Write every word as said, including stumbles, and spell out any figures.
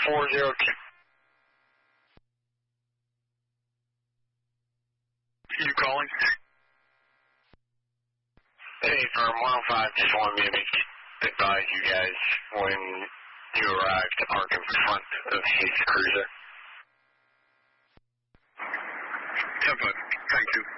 four zero two. You calling? Hey, firm one oh five, just wanted me to make, advise you guys when you arrive to park in front of his cruiser. ten five, thank you.